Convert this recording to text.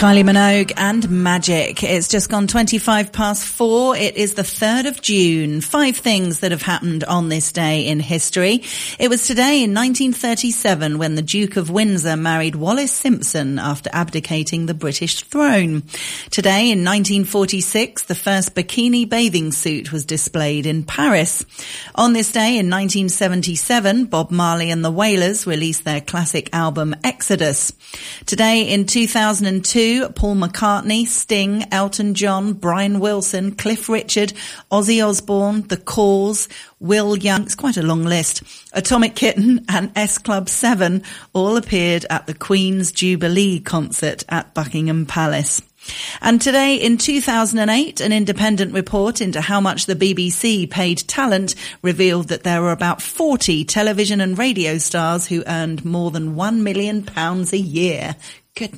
Kylie Minogue and Magic. It's just gone 25 past 4. It is the 3rd of June. 5 things that have happened on this day in history. It was today in 1937 when the Duke of Windsor married Wallis Simpson after abdicating the British throne. Today in 1946, the first bikini bathing suit was displayed in Paris. On this day in 1977, Bob Marley and the Wailers released their classic album Exodus. Today in 2002, Paul McCartney, Sting, Elton John, Brian Wilson, Cliff Richard, Ozzy Osbourne, The Cause, Will Young, it's quite a long list, Atomic Kitten and S Club 7 all appeared at the Queen's Jubilee concert at Buckingham Palace. And today in 2008, an independent report into how much the BBC paid talent revealed that there were about 40 television and radio stars who earned more than £1 million a year.